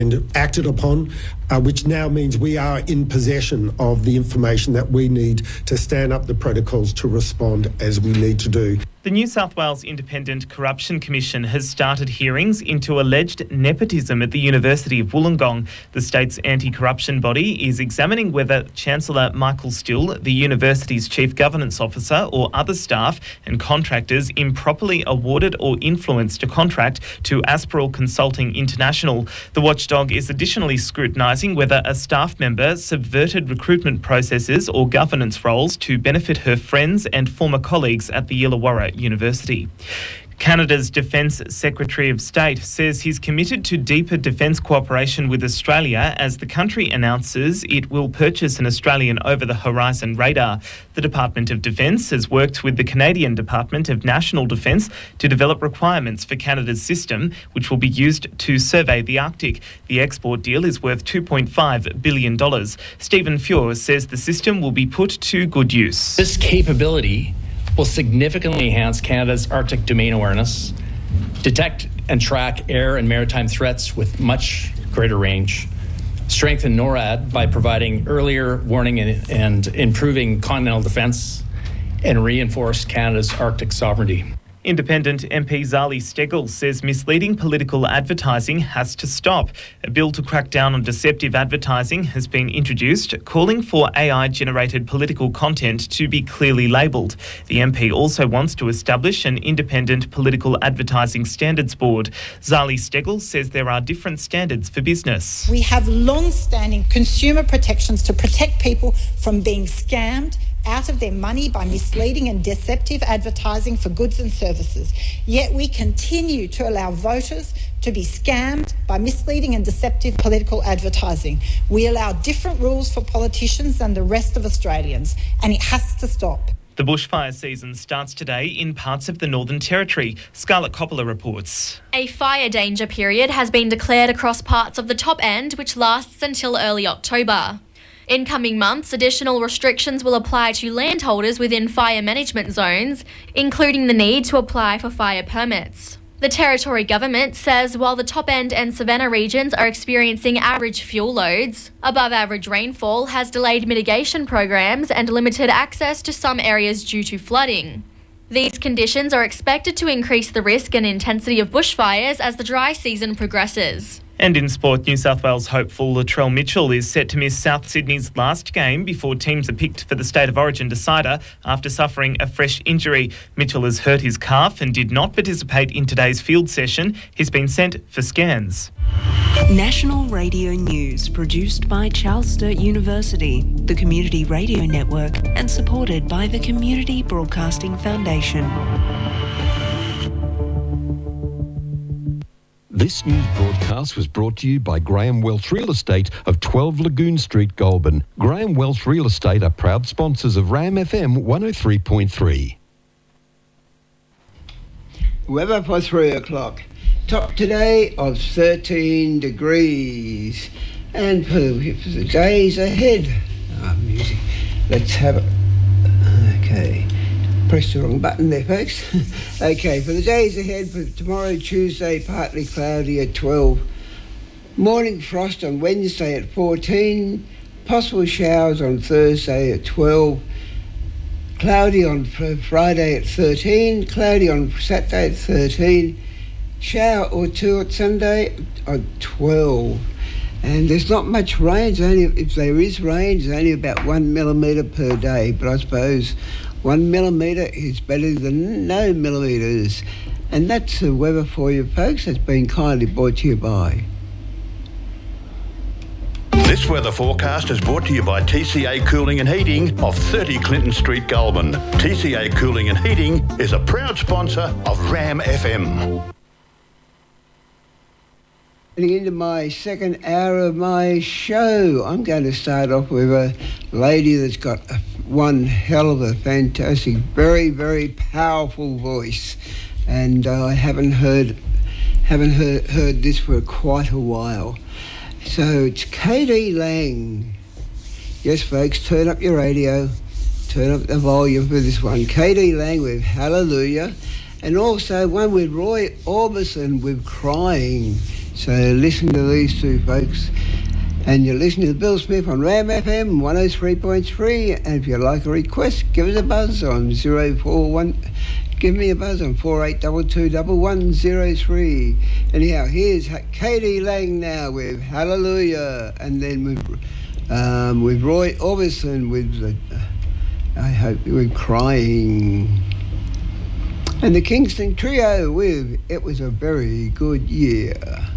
and acted upon, which now means we are in possession of the information that we need to stand up the protocols to respond as we need to do. The New South Wales Independent Corruption Commission has started hearings into alleged nepotism at the University of Wollongong. The state's anti-corruption body is examining whether Chancellor Michael Still, the university's chief governance officer, or other staff and contractors improperly awarded or influenced a contract to Aspiral Consulting International. The watchdog is additionally scrutinising whether a staff member subverted recruitment processes or governance roles to benefit her friends and former colleagues at the Illawarra University. Canada's Defence Secretary of State says he's committed to deeper defence cooperation with Australia as the country announces it will purchase an Australian over-the-horizon radar. The Department of Defence has worked with the Canadian Department of National Defence to develop requirements for Canada's system, which will be used to survey the Arctic. The export deal is worth $2.5 billion. Stephen Fuhr says the system will be put to good use. This capability will significantly enhance Canada's Arctic domain awareness, detect and track air and maritime threats with much greater range, strengthen NORAD by providing earlier warning and improving continental defence, and reinforce Canada's Arctic sovereignty. Independent MP Zali Steggall says misleading political advertising has to stop. A bill to crack down on deceptive advertising has been introduced, calling for AI-generated political content to be clearly labelled. The MP also wants to establish an independent political advertising standards board. Zali Steggall says there are different standards for business. We have long-standing consumer protections to protect people from being scammed out of their money by misleading and deceptive advertising for goods and services. Yet we continue to allow voters to be scammed by misleading and deceptive political advertising. We allow different rules for politicians than the rest of Australians, and it has to stop. The bushfire season starts today in parts of the Northern Territory. Scarlett Coppola reports. A fire danger period has been declared across parts of the top end, which lasts until early October. In coming months, additional restrictions will apply to landholders within fire management zones, including the need to apply for fire permits. The Territory Government says while the top end and Savannah regions are experiencing average fuel loads, above average rainfall has delayed mitigation programs and limited access to some areas due to flooding. These conditions are expected to increase the risk and intensity of bushfires as the dry season progresses. And in sport, New South Wales hopeful Latrell Mitchell is set to miss South Sydney's last game before teams are picked for the State of Origin decider after suffering a fresh injury. Mitchell has hurt his calf and did not participate in today's field session. He's been sent for scans. National Radio News, produced by Charles Sturt University, the Community Radio Network, and supported by the Community Broadcasting Foundation. This news broadcast was brought to you by Graham Welch Real Estate of 12 Lagoon Street, Goulburn. Graham Welch Real Estate are proud sponsors of RAM FM 103.3. Weather for 3 o'clock. Top today of 13 degrees. And for the days ahead. Music. Let's have it. Okay. Pressed the wrong button there, folks. Okay, for the days ahead, for tomorrow, Tuesday, partly cloudy at 12. Morning frost on Wednesday at 14. Possible showers on Thursday at 12. Cloudy on Friday at 13. Cloudy on Saturday at 13. Shower or two at Sunday at 12. And there's not much rain. If there is rain, it's only about 1 millimetre per day. But I suppose 1 millimetre is better than no millimetres. And that's the weather for you, folks. It's been kindly brought to you by. This weather forecast is brought to you by TCA Cooling and Heating of 30 Clinton Street, Goulburn. TCA Cooling and Heating is a proud sponsor of RAM FM. Getting into my second hour of my show, I'm going to start off with a lady that's got one hell of a fantastic, very, very powerful voice, and I haven't heard this for quite a while. So it's K.D. Lang. Yes, folks, turn up your radio, turn up the volume for this one. K.D. Lang with Hallelujah, and also one with Roy Orbison with Crying. So listen to these two folks. And you're listening to Bill Smith on Ram FM 103.3. And if you like a request, give us a buzz on 041. Give me a buzz on 48221103. Anyhow, here's Katie Lang now with Hallelujah. And then with Roy Orbison with I hope we're crying. And the Kingston Trio with It Was a Very Good Year.